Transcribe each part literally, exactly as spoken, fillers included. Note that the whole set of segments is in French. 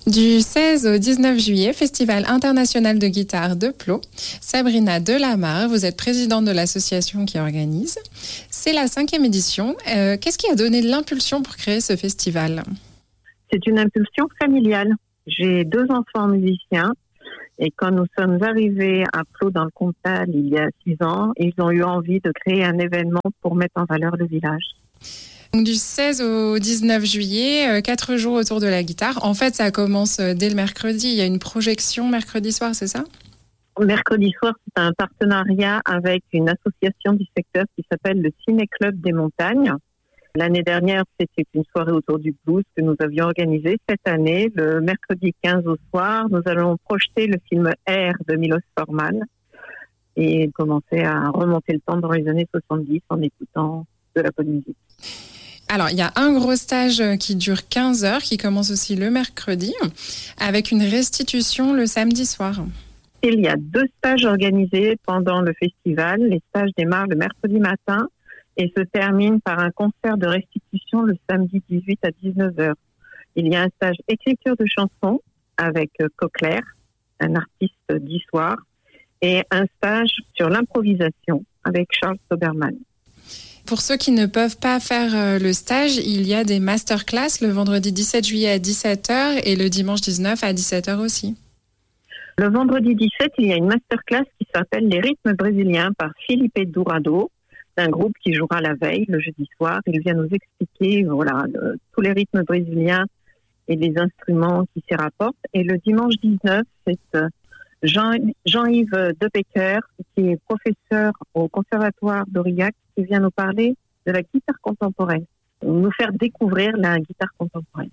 Du seize au dix-neuf juillet, Festival international de guitare de Plo. Sabrina Delamarre, vous êtes présidente de l'association qui organise. C'est la cinquième édition. Euh, qu'est-ce qui a donné l'impulsion pour créer ce festival ? C'est une impulsion familiale. J'ai deux enfants musiciens et quand nous sommes arrivés à Plo dans le Comtal il y a six ans, ils ont eu envie de créer un événement pour mettre en valeur le village. Donc, du seize au dix-neuf juillet, quatre jours autour de la guitare. En fait, ça commence dès le mercredi. Il y a une projection mercredi soir, c'est ça ? Mercredi soir, c'est un partenariat avec une association du secteur qui s'appelle le Ciné-Club des Montagnes. L'année dernière, c'était une soirée autour du blues que nous avions organisée. Cette année, le mercredi quinze au soir, nous allons projeter le film Air de Milos Forman et commencer à remonter le temps dans les années soixante-dix en écoutant de la bonne musique. Alors, il y a un gros stage qui dure quinze heures, qui commence aussi le mercredi, avec une restitution le samedi soir. Il y a deux stages organisés pendant le festival. Les stages démarrent le mercredi matin et se terminent par un concert de restitution le samedi dix-huit à dix-neuf heures. Il y a un stage écriture de chansons avec Coquelaire, un artiste d'histoire, et un stage sur l'improvisation avec Charles Soberman. Pour ceux qui ne peuvent pas faire le stage, il y a des masterclass le vendredi dix-sept juillet à dix-sept heures et le dimanche dix-neuf à dix-sept heures aussi. Le vendredi dix-sept, il y a une masterclass qui s'appelle Les rythmes brésiliens par Felipe Dourado, d'un groupe qui jouera la veille, le jeudi soir. Il vient nous expliquer voilà, le, tous les rythmes brésiliens et les instruments qui s'y rapportent. Et le dimanche dix-neuf, c'est Jean, Jean-Yves Debecker, qui est professeur au Conservatoire d'Aurillac, qui vient nous parler de la guitare contemporaine, nous faire découvrir la guitare contemporaine.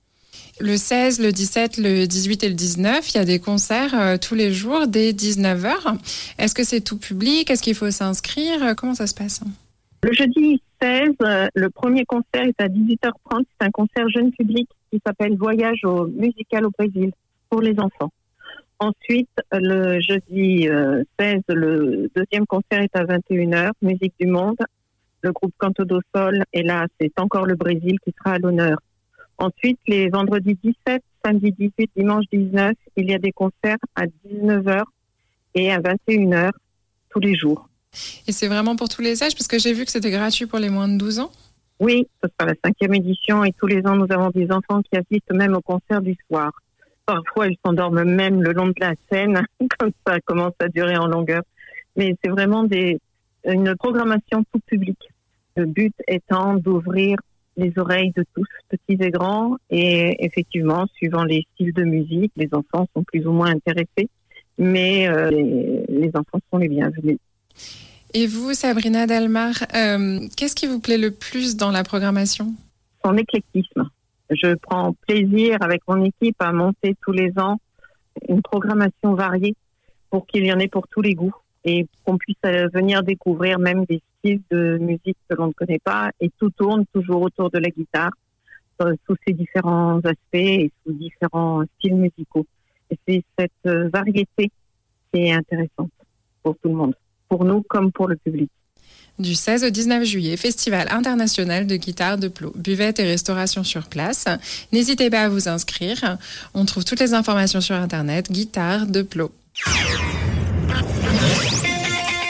Le seize, le dix-sept, le dix-huit et le dix-neuf, il y a des concerts euh, tous les jours dès dix-neuf heures. Est-ce que c'est tout public ? Est-ce qu'il faut s'inscrire ? Comment ça se passe ? Le jeudi seize, euh, le premier concert est à dix-huit heures trente. C'est un concert jeune public qui s'appelle Voyage au musical au Brésil pour les enfants. Ensuite, le jeudi euh, seize, le deuxième concert est à vingt et une heures, Musique du Monde. Le groupe Canto do Sol, et là, c'est encore le Brésil qui sera à l'honneur. Ensuite, les vendredis dix-sept, samedi dix-huit, dimanche dix-neuf, il y a des concerts à dix-neuf heures et à vingt et une heures tous les jours. Et c'est vraiment pour tous les âges, parce que j'ai vu que c'était gratuit pour les moins de douze ans ? Oui, ce sera la cinquième édition et tous les ans, nous avons des enfants qui assistent même au concert du soir. Parfois, ils s'endorment même le long de la scène, comme ça commence à durer en longueur. Mais c'est vraiment des, une programmation tout public. Le but étant d'ouvrir les oreilles de tous, petits et grands. Et effectivement, suivant les styles de musique, les enfants sont plus ou moins intéressés. Mais euh, les, les enfants sont les bienvenus. Et vous, Sabrina Delamarre, euh, qu'est-ce qui vous plaît le plus dans la programmation ? Son éclectisme. Je prends plaisir avec mon équipe à monter tous les ans une programmation variée pour qu'il y en ait pour tous les goûts et qu'on puisse venir découvrir même des styles de musique que l'on ne connaît pas. Et tout tourne toujours autour de la guitare, sous ses différents aspects et sous différents styles musicaux. Et c'est cette variété qui est intéressante pour tout le monde, pour nous comme pour le public. Du seize au dix-neuf juillet, Festival international de guitare de Plo. Buvette et restauration sur place. N'hésitez pas à vous inscrire. On trouve toutes les informations sur Internet. Guitare de Plo.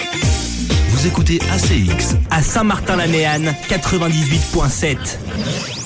Vous écoutez A C X à Saint-Martin-la-Méanne quatre-vingt-dix-huit virgule sept.